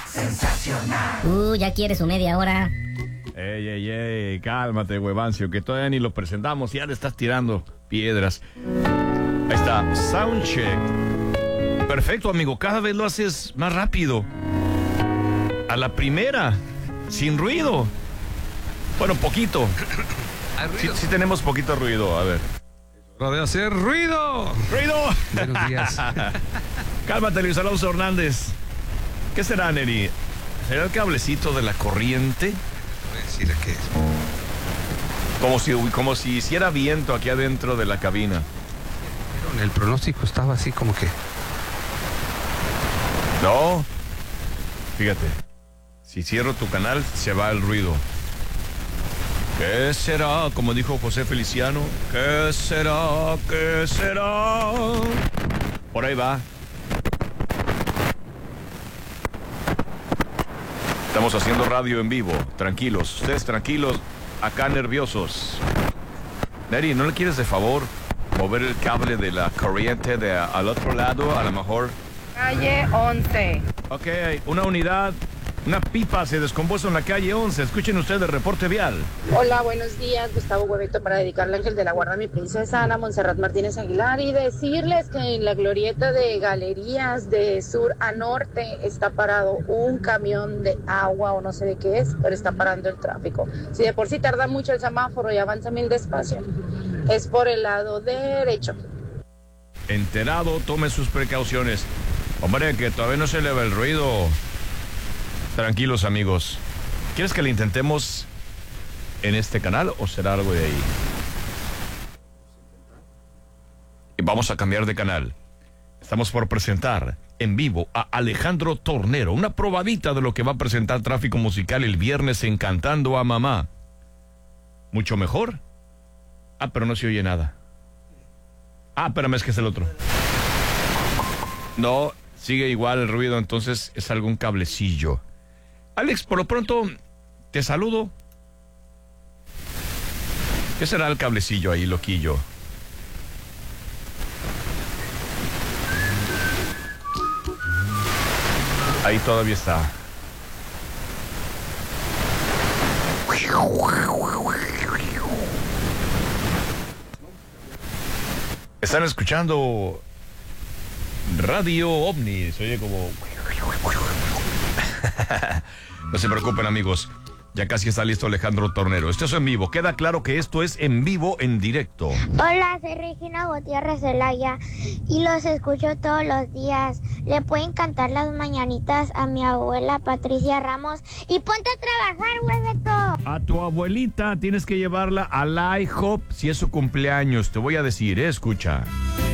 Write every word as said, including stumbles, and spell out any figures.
Sensacional. Uh, ya quieres su media hora. Ey, ey, ey, cálmate, huevancio, que todavía ni lo presentamos, ya le estás tirando piedras. Ahí está, Soundcheck. Perfecto, amigo, cada vez lo haces más rápido. A la primera, sin ruido. Bueno, poquito. Sí, sí tenemos poquito ruido, a ver. Hora de hacer ruido. ¡Ruido! Buenos días. Cálmate, Luis Alonso Hernández. ¿Qué será, Neri? ¿Será el cablecito de la corriente? Voy a decirle qué es. Como si, como si hiciera viento aquí adentro de la cabina. Pero el pronóstico estaba así como que... No. Fíjate. Si cierro tu canal, se va el ruido. ¿Qué será? Como dijo José Feliciano. ¿Qué será? ¿Qué será? Por ahí va. Estamos haciendo radio en vivo. Tranquilos. Ustedes tranquilos. Acá nerviosos. Neri, ¿no le quieres de favor mover el cable de la corriente de a, al otro lado? A lo mejor. Calle once. Ok, una unidad. Una pipa se descompuso en la calle once. Escuchen ustedes el reporte vial. Hola, buenos días. Gustavo Hueveto para dedicarle al ángel de la guarda a mi princesa Ana Montserrat Martínez Aguilar y decirles que en la glorieta de Galerías de sur a norte está parado un camión de agua o no sé de qué es, pero está parando el tráfico. Si de por sí tarda mucho el semáforo y avanza mil despacio, es por el lado derecho. Enterado, tome sus precauciones. Hombre, que todavía no se eleva el ruido. Tranquilos, amigos. ¿Quieres que le intentemos en este canal o será algo de ahí? Y vamos a cambiar de canal. Estamos por presentar en vivo a Alejandro Tornero, una probadita de lo que va a presentar Tráfico Musical el viernes en Cantando a Mamá. ¿Mucho mejor? Ah, pero no se oye nada. Ah, espérame, es que es el otro. No, sigue igual el ruido, entonces es algún cablecillo. Alex, por lo pronto, te saludo. ¿Qué será el cablecillo ahí, loquillo? Ahí todavía está. Están escuchando Radio Ovni. Se oye como... No se preocupen, amigos. Ya casi está listo Alejandro Tornero. Esto es en vivo. Queda claro que esto es en vivo, en directo. Hola, soy Regina Gutiérrez Zelaya y los escucho todos los días. Le pueden cantar las mañanitas a mi abuela Patricia Ramos y ponte a trabajar, Hueveto. A tu abuelita tienes que llevarla al IHOP si es su cumpleaños. Te voy a decir, ¿eh? Escucha.